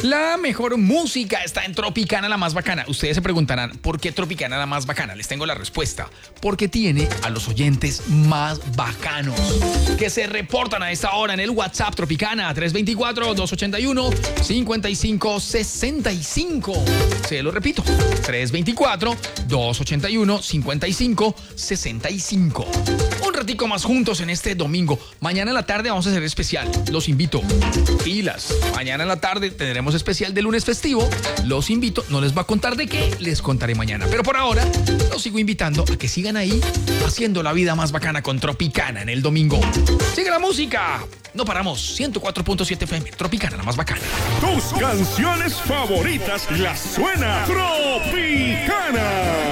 La mejor música está en Tropicana, la más bacana. Ustedes se preguntarán, ¿por qué Tropicana la más bacana? Les tengo la respuesta. Porque tiene a los oyentes más bacanos que se reportan a esta hora en el WhatsApp Tropicana 324-281-5565. Se lo repito, 324-281-5565. Un ratico más juntos en este domingo. Mañana en la tarde vamos a hacer especial. Los invito. Pilas. Mañana en la tarde tendremos especial de lunes festivo. Los invito. No les voy a contar de qué. Les contaré mañana. Pero por ahora, los sigo invitando a que sigan ahí haciendo la vida más bacana con Tropicana en el domingo. ¡Sigue la música! No paramos. 104.7 FM. Tropicana, la más bacana. Tus canciones favoritas las suena Tropicana.